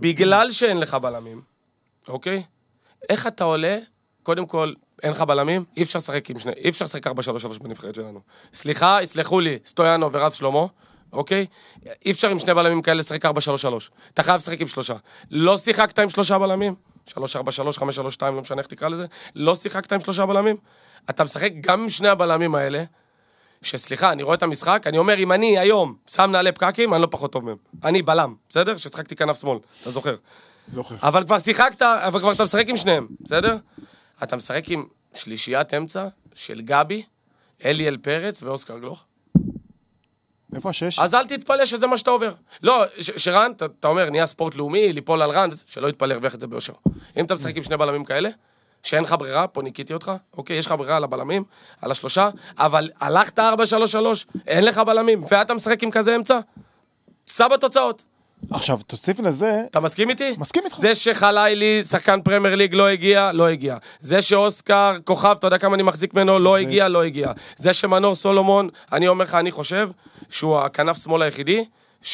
בגלל שאין לך בלמים, אוקיי? איך אתה עולה? קודם כל, אין לך בלמים, אי אפשר לשחק 4-3-3 בנבחרת שלנו. סליחה, יסלחו לי, סטויאנו ורז שלמה, אוקיי? אי אפשר עם שני בלמים כאלה לשחק 4-3-3. אתה חייב לשחק עם 3. לא שיחקת עם 3 בלמים? 3-4-3, 5-3-2, לא משנה איך תקרא לזה. לא שיחקת עם 3 בלמים? אתה משחק גם עם שני הבלמים האלה, שסליחה, אני רואה את המשחק, אני אומר, אם אני היום שם נעלי פקקים, אני לא פחות טוב מהם. אני בלם, בסדר? ששחקתי כנף שמאל, אתה זוכר. אבל כבר שיחקת, אבל כבר אתה משחק עם שניהם, בסדר? אתה משחק עם שלישיית אמצע של גבי, אליאל פרץ ואוסקר גלוך. איפה השש? אז אל תתפלא שזה מה שאתה עובר. לא, שרן, אתה אומר, נהיה ספורט לאומי, ליפול על רן, שלא יתפלא, הרוויח את זה ביושר. אם אתה משחק עם שני בלמים כאלה, שאין לך ברירה, פה ניקיתי אותך, אוקיי, יש לך ברירה על הבלמים, על 3, אבל הלכת 4-3-3, אין לך בלמים, ואתה משחק עם כזה אמצע, סע בתוצאות. עכשיו, תוסיף לזה... אתה מסכים איתי? מסכים איתך. זה שחלילי, שחקן פרמייר ליג, לא הגיע, לא הגיע. זה שאוסקר, כוכב, אתה יודע כמה אני מחזיק ממנו, לא הגיע, לא הגיע. זה שמנור סולומון, אני אומר לך, אני חושב, שהוא הכנף שמאל היחידי,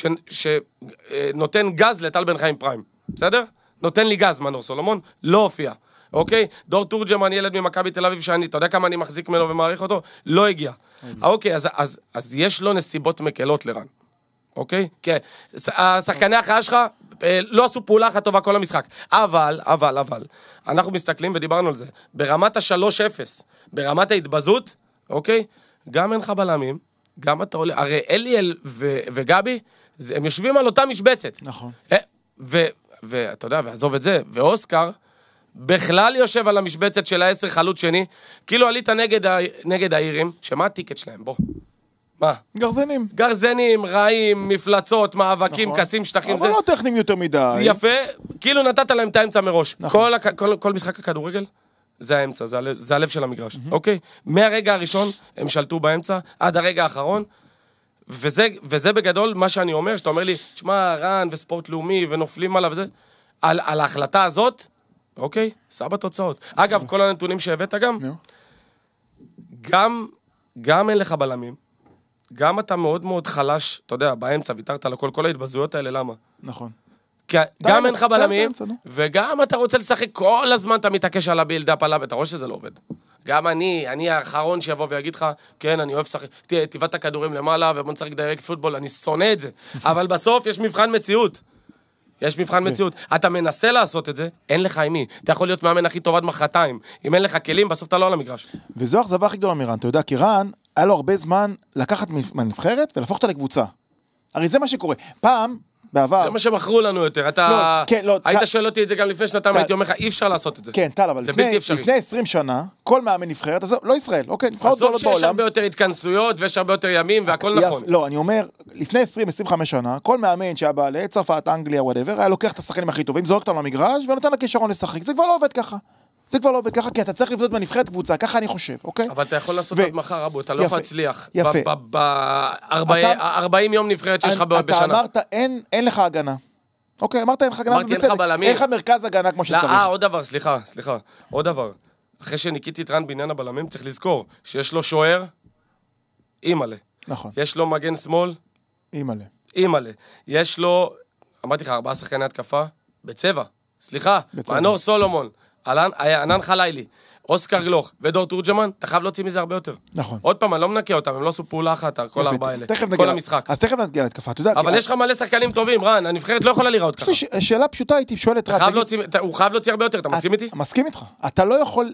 שנותן גז לטל בן חיים פריים. בסדר? נותן לי גז, מנור סולומון, לא הופיע. אוקיי? דור תורג'מן, ילד ממכבי תל אביב, שאני, אתה יודע כמה אני מחזיק ממנו ומעריך אותו? לא הגיע. אוקיי, אז יש לו נסיבות מקלות לרן. אוקיי? כי השחקני החיה שלך לא עשו פעולה אחת טובה כל המשחק. אבל, אנחנו מסתכלים ודיברנו על זה. ברמת ה-3-0, ברמת ההתבזות, אוקיי? גם אין לך בלמים, גם אתה עולה, הרי אליאל וגבי, הם יושבים על אותה משבצת. נכון. ואתה יודע, ועזוב את זה, ואוסקר, בכלל יושב על המשבצת של ה-10 חלוץ שני, כאילו עלית נגד האירים, שמה הטיקט שלהם? בוא. מה? גרזנים, רעים, מפלצות, מאבקים, קסים, שטחים. אבל לא טכניים יותר מדי. יפה, כאילו נתת להם את האמצע מראש. כל משחק הכדורגל, זה האמצע, זה הלב של המגרש, אוקיי? מהרגע הראשון הם שלטו באמצע, עד הרגע האחרון, וזה בגדול מה שאני אומר, שאתה אומר לי, תשמע, רן וספורט לאומי ונופלים עליו וזה, על ההחלטה הזאת, אוקיי? סע בתוצאות. אגב, כל הנתונים שהבאת גם אין לך בלמים, גם אתה מאוד מאוד חלש, אתה יודע, באמצע, ויתרת על כל ההתבזויות האלה, למה? נכון. גם אין לך בלמים, וגם אתה רוצה לשחק כל הזמן, אתה מתעקש על הבילדאפ עליו, אתה רואה שזה לא עובד. גם אני האחרון שיבוא ויגיד לך, כן, אני אוהב לשחק, תיבד את הכדורים למעלה, ובוא נשחק דיירקט פוטבול, אני שונא את זה. אבל בסוף יש מבחן מציאות. יש מבחן מציאות. אתה מנסה לעשות את זה, אין לך עם מי. אתה יכול להיות מאמן הכי טוב עד מחרתיים. אם אין לך כלים, בסוף אתה לא על המגרש. וזו האכזבה הכי גדולה מרן. אתה יודע, כי רן, היה לו הרבה זמן לקחת מהנבחרת ולהפוך אותה לקבוצה. הרי זה מה שקורה. פעם, בעבר... זה מה שמכרו לנו יותר. אתה... היית שואל אותי את זה גם לפני שנתיים, הייתי אומר לך, אי אפשר לעשות את זה. כן, טל, אבל לפני 20 שנה, כל מאמן נבחרת, לא ישראל, אוקיי, בסוף שיש הרבה יותר התכנסויות, ויש הרבה יותר ימים, והכל נכון. לא, אני אומר, לפני 20-25 שנה, כל מאמן שהיה בא לצרפת, אנגליה, whatever, היה לוקח את השחקנים הכי טובים, זורק אותם למגרש, ונותן לכישרון לשחק. זה כבר לא עובד ככה. זה כבר לא עובד ככה, כי אתה צריך לבנות בנבחרת קבוצה, ככה אני חושב, אוקיי? אבל אתה יכול לעשות עד מחר, אבו, אתה לא יכול להצליח. יפה. ב-40 יום נבחרת שיש לך בשנה. אתה אמרת, אין לך הגנה. אוקיי, אמרת אין לך הגנה. אמרתי, אין לך בלמים. אין לך מרכז הגנה כמו שצריך. עוד דבר, סליחה. עוד דבר. אחרי שניקיתי את רן בעניין הבלמים, צריך לזכור שיש לו שוער, אימאלה. נכון. יש לו מגן שמאל, אימאלה. יש לו, אמרתי לך, 4 שחקני התקפה, בצבע. סליחה, מנור סולומון. ענן חלילי, אוסקר גלוך ודור תורג'מן, אתה חייב להוציא מזה הרבה יותר. נכון. עוד פעם, אני לא מנקה אותם, הם לא עשו פעולה אחת, כל 4 האלה. כל המשחק. אז תכף נגיע להתקפה, אתה יודע. אבל יש לך מלא שחקנים טובים, רן, הנבחרת לא יכולה לראות ככה. שאלה פשוטה הייתי שואל את רן. הוא חייב להוציא הרבה יותר, אתה מסכים איתי? מסכים איתך. אתה לא יכול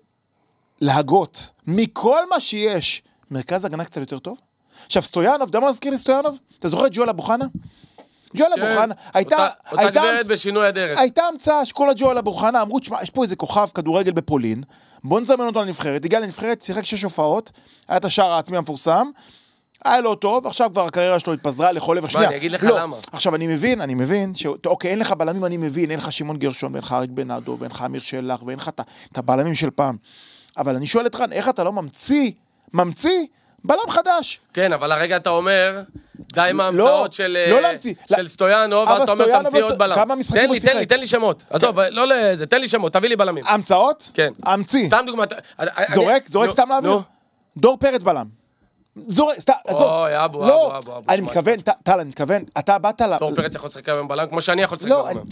להגות מכל מה שיש מרכז הגנה קצת יותר טוב? עכשיו, סטויאנוב, אתה מזכיר לי סטויאנוב? אתה זוכר את ג'ואל אבו חנה? ג'ואל אבו חנה, אותה גברת בשינוי הדרך. הייתה המצאה שכל הג'ואל אבו חנה אמרו, יש פה איזה כוכב כדורגל בפולין, בוא נזמן אותו לנבחרת, הגיע לנבחרת, שיחק 6 הופעות, היה את השער העצמי המפורסם, היה לו טוב, עכשיו כבר הקריירה שלו התפזרה לכל לב השנייה. אני אגיד לך למה. עכשיו אני מבין, אוקיי, אין לך בלמים, אני מבין, אין לך שמעון גרשון, ואין לך אריק בנאדו, ואין לך אמיר שלח, ואין לך את הבלמים של פעם. אבל אני שואל את רן, איך אתה לא ממציא בלם חדש? כן, אבל הרגע אתה אומר, די עם ההמצאות של סטויאנו, ואז אתה אומר, תמציא עוד בלם. תן לי שמות. לא לזה, תן לי שמות, תביא לי בלמים. המצאות? כן. המציא. סתם דוגמא. זורק סתם להעביר? דור פרץ בלם. אבו. אני מתכוון, אתה באת דור פרץ יכול לשחק היום בלם, כמו שאני יכול לשחק בלם.